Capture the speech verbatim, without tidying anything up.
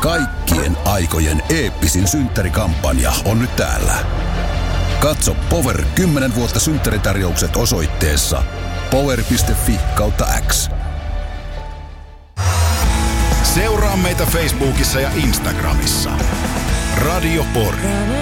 Kaikkien aikojen eeppisin synttärikampanja on nyt täällä. Katso Power kymmenen vuotta synttäritarjoukset osoitteessa power piste fi kautta X. Seuraa meitä Facebookissa ja Instagramissa. Radio Pori.